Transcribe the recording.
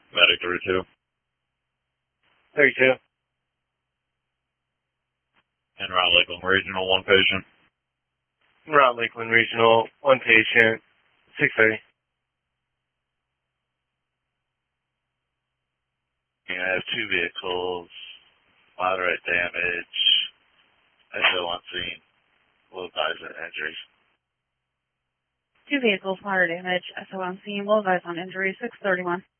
Medic 32. 32. En route Lakeland Regional, one patient. En route Lakeland Regional, one patient, 6:30. I have two vehicles, moderate damage, SO on scene, will advise on injuries. Two vehicles, moderate damage, SO on scene, will advise on injuries, 631.